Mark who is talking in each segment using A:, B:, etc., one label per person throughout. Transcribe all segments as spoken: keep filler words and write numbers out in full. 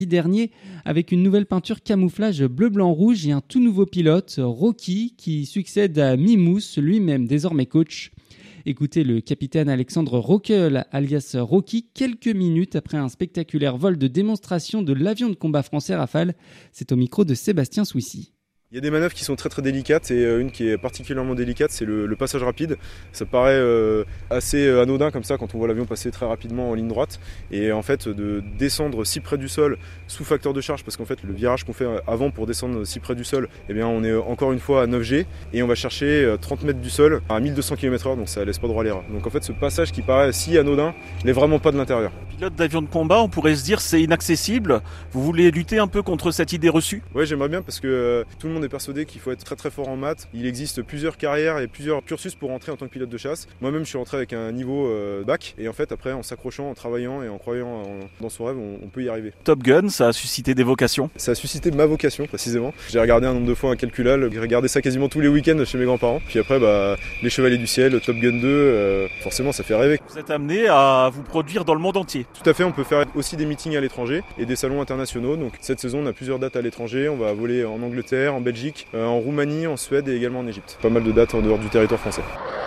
A: dernier avec une nouvelle peinture camouflage bleu-blanc-rouge et un tout nouveau pilote, Rocky, qui succède à Mimous, lui-même désormais coach. Écoutez le capitaine Alexandre Rockel, alias Rocky, quelques minutes après un spectaculaire vol de démonstration de l'avion de combat français Rafale. C'est au micro de Sébastien Swissy.
B: Il y a des manœuvres qui sont très très délicates et une qui est particulièrement délicate, c'est le, le passage rapide. Ça paraît euh, assez anodin comme ça quand on voit l'avion passer très rapidement en ligne droite. Et en fait de descendre si près du sol sous facteur de charge, parce qu'en fait le virage qu'on fait avant pour descendre si près du sol, eh bien on est encore une fois à neuf G et on va chercher trente mètres du sol à mille deux cents kilomètres heure, donc ça laisse pas droit à l'erreur. Donc en fait ce passage qui paraît si anodin n'est vraiment pas de l'intérieur.
C: Pilote d'avion de combat, on pourrait se dire c'est inaccessible. Vous voulez lutter un peu contre cette idée reçue ?
B: Oui, j'aimerais bien parce que euh, tout le monde est persuadé qu'il faut être très très fort en maths. Il existe plusieurs carrières et plusieurs cursus pour entrer en tant que pilote de chasse. Moi-même, je suis rentré avec un niveau euh, bac et en fait, après, en s'accrochant, en travaillant et en croyant en, dans son rêve, on, on peut y arriver.
C: Top Gun, ça a suscité des vocations ?
B: Ça a suscité ma vocation, précisément. J'ai regardé un nombre de fois incalculable. J'ai regardé ça quasiment tous les week-ends chez mes grands-parents. Puis après, bah, Les Chevaliers du Ciel, Top Gun deux, euh, forcément, ça fait rêver.
C: Vous êtes amené à vous produire dans le monde entier ?
B: Tout à fait, on peut faire aussi des meetings à l'étranger et des salons internationaux. Donc cette saison, on a plusieurs dates à l'étranger. On va voler en Angleterre, en Belgique, euh, en Roumanie, en Suède et également en Égypte. Pas mal de dates en dehors du territoire français.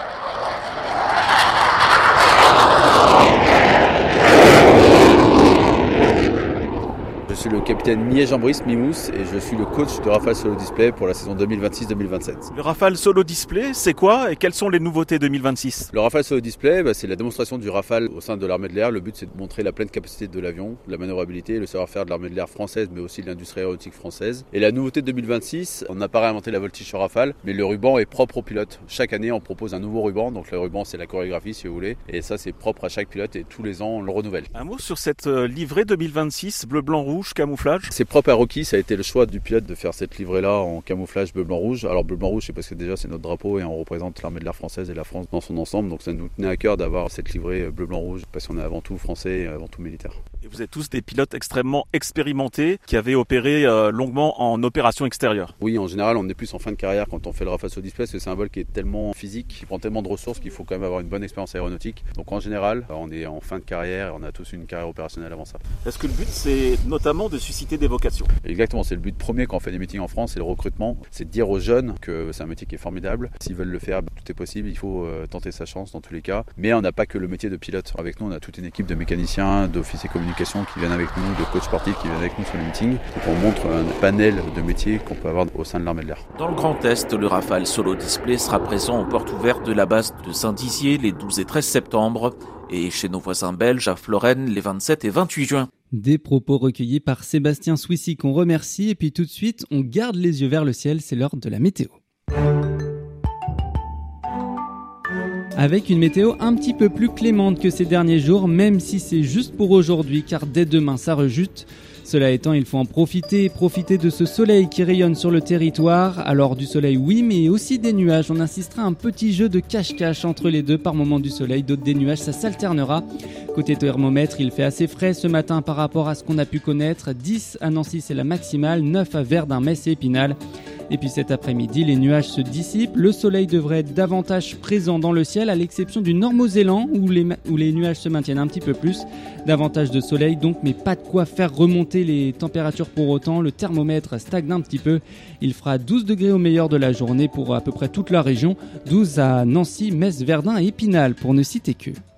D: Je suis le capitaine Miège-en-Brice, Mimous, et je suis le coach de Rafale Solo Display pour la saison deux mille vingt-six deux mille vingt-sept.
C: Le Rafale Solo Display, c'est quoi et quelles sont les nouveautés deux mille vingt-six ?
D: Le Rafale Solo Display, bah, c'est la démonstration du Rafale au sein de l'armée de l'air. Le but, c'est de montrer la pleine capacité de l'avion, la manœuvrabilité et le savoir-faire de l'armée de l'air française, mais aussi de l'industrie aéronautique française. Et la nouveauté de deux mille vingt-six, on n'a pas réinventé la voltige sur Rafale, mais le ruban est propre au pilote. Chaque année, on propose un nouveau ruban, donc le ruban, c'est la chorégraphie, si vous voulez, et ça, c'est propre à chaque pilote et tous les ans, on le renouvelle.
C: Un mot sur cette livrée deux mille vingt-six, bleu, blanc, rouge, camouflage ?
D: C'est propre à Rocky, ça a été le choix du pilote de faire cette livrée-là en camouflage bleu, blanc, rouge. Alors bleu, blanc, rouge, c'est parce que déjà c'est notre drapeau et on représente l'armée de l'air française et la France dans son ensemble. Donc ça nous tenait à cœur d'avoir cette livrée bleu, blanc, rouge parce qu'on est avant tout français et avant tout militaire.
C: Et vous êtes tous des pilotes extrêmement expérimentés qui avaient opéré euh, longuement en opération extérieure.
D: Oui, en général, on est plus en fin de carrière quand on fait le Rafale Solo Display parce que c'est un vol qui est tellement physique, qui prend tellement de ressources qu'il faut quand même avoir une bonne expérience aéronautique. Donc en général, on est en fin de carrière et on a tous une carrière opérationnelle avant ça.
C: Est-ce que le but, c'est notamment de susciter des vocations ?
D: Exactement, c'est le but premier quand on fait des meetings en France, c'est le recrutement. C'est de dire aux jeunes que c'est un métier qui est formidable. S'ils veulent le faire, tout est possible, il faut tenter sa chance dans tous les cas. Mais on n'a pas que le métier de pilote. Avec nous, on a toute une équipe de mécaniciens, d'officiers communication qui viennent avec nous, de coachs sportifs qui viennent avec nous sur les meetings. Donc on montre un panel de métiers qu'on peut avoir au sein de l'armée de l'air.
E: Dans le Grand Est, le Rafale Solo Display sera présent aux portes ouvertes de la base de Saint-Dizier les douze et treize septembre et chez nos voisins belges à Florennes les vingt-sept et vingt-huit juin.
A: Des propos recueillis par Sébastien Swissy qu'on remercie et puis tout de suite on garde les yeux vers le ciel, c'est l'heure de la météo. Avec une météo un petit peu plus clémente que ces derniers jours, même si c'est juste pour aujourd'hui car dès demain ça rejute. Cela étant, il faut en profiter, profiter de ce soleil qui rayonne sur le territoire. Alors du soleil oui, mais aussi des nuages. On insistera un petit jeu de cache-cache entre les deux. Par moment du soleil, d'autres des nuages, ça s'alternera. Côté thermomètre, il fait assez frais ce matin par rapport à ce qu'on a pu connaître. dix à Nancy, c'est la maximale, neuf à Verdun, Metz et Épinal. Et puis cet après-midi, les nuages se dissipent. Le soleil devrait être davantage présent dans le ciel, à l'exception du Nord-Mosellan, où les, où les nuages se maintiennent un petit peu plus. Davantage de soleil donc, mais pas de quoi faire remonter les températures pour autant. Le thermomètre stagne un petit peu. Il fera douze degrés au meilleur de la journée pour à peu près toute la région. douze à Nancy, Metz, Verdun et Épinal, pour ne citer que.